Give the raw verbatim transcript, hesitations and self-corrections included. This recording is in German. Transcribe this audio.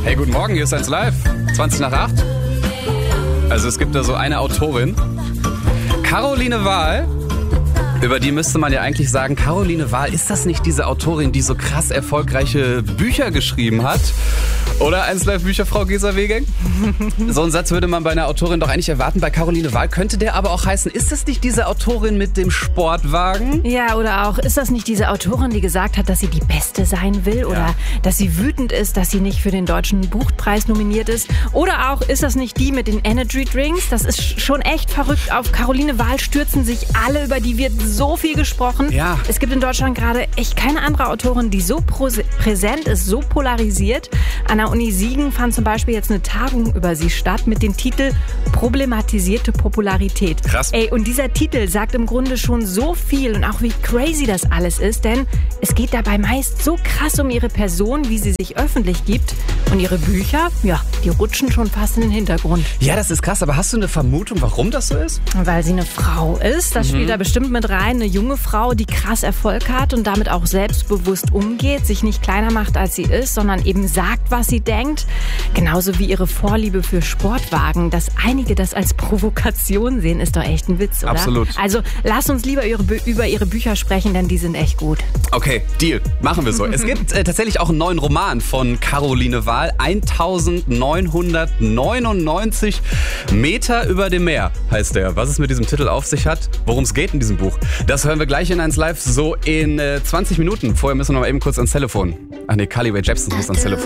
Hey, guten Morgen, hier ist eins live. zwanzig nach acht. Also es gibt da so eine Autorin, Caroline Wahl. Über die müsste man ja eigentlich sagen, Caroline Wahl, ist das nicht diese Autorin, die so krass erfolgreiche Bücher geschrieben hat? Oder eins live Bücherfrau Gesa Wegeck? So einen Satz würde man bei einer Autorin doch eigentlich erwarten. Bei Caroline Wahl könnte der aber auch heißen, ist das nicht diese Autorin mit dem Sportwagen? Ja, oder auch, ist das nicht diese Autorin, die gesagt hat, dass sie die Beste sein will? Oder Ja. dass sie wütend ist, dass sie nicht für den Deutschen Buchpreis nominiert ist? Oder auch, ist das nicht die mit den Energy Drinks? Das ist schon echt verrückt. Auf Caroline Wahl stürzen sich alle, über die wird so viel gesprochen. Ja. Es gibt in Deutschland gerade echt keine andere Autorin, die so prose- präsent ist, so polarisiert. An der Uni Siegen fand zum Beispiel jetzt eine Tagung über sie statt mit dem Titel Problematisierte Popularität. Krass. Ey, und dieser Titel sagt im Grunde schon so viel und auch wie crazy das alles ist, denn es geht dabei meist so krass um ihre Person, wie sie sich öffentlich gibt. Und ihre Bücher, ja, die rutschen schon fast in den Hintergrund. Ja, das ist krass, aber hast du eine Vermutung, warum das so ist? Weil sie eine Frau ist, das spielt da bestimmt mit rein. Eine junge Frau, die krass Erfolg hat und damit auch selbstbewusst umgeht, sich nicht kleiner macht, als sie ist, sondern eben sagt, was sie denkt. Genauso wie ihre Vorliebe für Sportwagen. Dass einige das als Provokation sehen, ist doch echt ein Witz, oder? Absolut. Also lass uns lieber ihre, Bü- über ihre Bücher sprechen, denn die sind echt gut. Okay, Deal. Machen wir so. Es gibt äh, tatsächlich auch einen neuen Roman von Caroline Wahl. neunzehnhundertneunundneunzig Meter über dem Meer heißt der. Was es mit diesem Titel auf sich hat, worum es geht in diesem Buch, das hören wir gleich in eins live so in äh, zwanzig Minuten. Vorher müssen wir noch mal eben kurz ans Telefon. Ach nee, Carly Rae Jepsen muss ans Telefon.